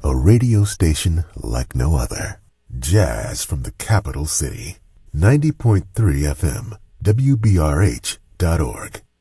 a radio station like no other. Jazz from the capital city. 90.3 FM, WBRH.org.